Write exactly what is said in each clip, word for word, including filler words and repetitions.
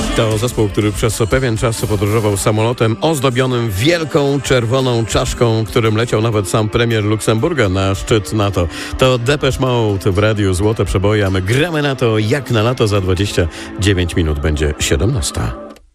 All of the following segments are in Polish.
To zespół, który przez pewien czas podróżował samolotem ozdobionym wielką czerwoną czaszką, którym leciał nawet sam premier Luksemburga na szczyt NATO. To Depeche Mode w radiu Złote Przeboje, a my gramy na to jak na lato. Za dwadzieścia dziewięć minut będzie siedemnasta.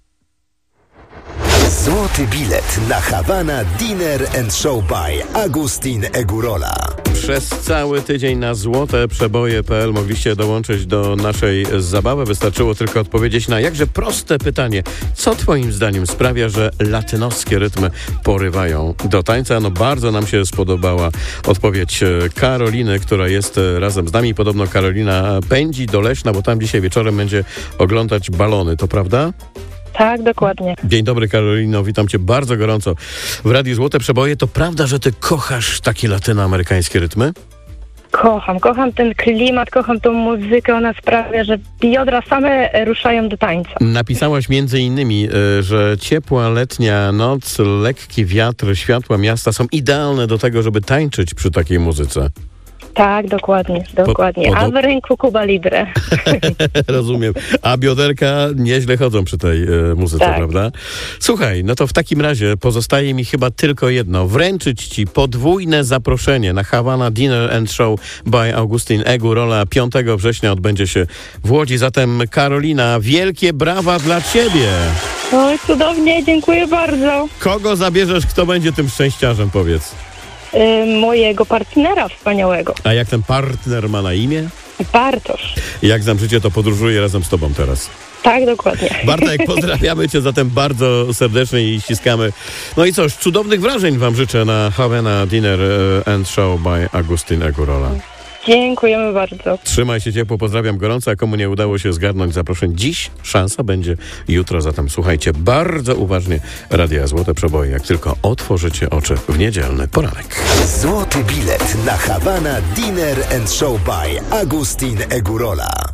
Złoty bilet na Havana Dinner and Show by Agustin Egurola. Przez cały tydzień na złote przeboje kropka pe el mogliście dołączyć do naszej zabawy. Wystarczyło tylko odpowiedzieć na jakże proste pytanie. Co twoim zdaniem sprawia, że latynoskie rytmy porywają do tańca? No bardzo nam się spodobała odpowiedź Karoliny, która jest razem z nami. Podobno Karolina pędzi do Leszna, bo tam dzisiaj wieczorem będzie oglądać balony. To prawda? Tak, dokładnie. Dzień dobry, Karolino, witam cię bardzo gorąco w Radiu Złote Przeboje. To prawda, że ty kochasz takie latynoamerykańskie rytmy? Kocham, kocham ten klimat, kocham tą muzykę, ona sprawia, że biodra same ruszają do tańca. Napisałaś między innymi, że ciepła letnia noc, lekki wiatr, światła miasta są idealne do tego, żeby tańczyć przy takiej muzyce. Tak, dokładnie, dokładnie. Po, A w ręku Cuba Libre. Rozumiem. A bioderka nieźle chodzą przy tej e, muzyce, tak. Prawda? Słuchaj, no to w takim razie pozostaje mi chyba tylko jedno. Wręczyć ci podwójne zaproszenie na Havana Dinner and Show by Agustin Egurola. piątego września odbędzie się w Łodzi. Zatem Karolina, wielkie brawa dla ciebie. Oj, cudownie, dziękuję bardzo. Kogo zabierzesz, kto będzie tym szczęściarzem, powiedz? Mojego partnera wspaniałego. A jak ten partner ma na imię? Bartosz. Jak znam życie, to podróżuje razem z tobą teraz. Tak, dokładnie. Bartek, pozdrawiamy cię zatem bardzo serdecznie i ściskamy. No i cóż, cudownych wrażeń wam życzę na Havana Dinner and Show by Agustin Egurola. Dziękujemy bardzo. Trzymaj się ciepło, pozdrawiam gorąco, a komu nie udało się zgarnąć zaproszeń dziś, szansa będzie jutro, zatem słuchajcie bardzo uważnie Radia Złote Przeboje, jak tylko otworzycie oczy w niedzielny poranek. Złoty bilet na Havana Dinner and Show by Agustin Egurola.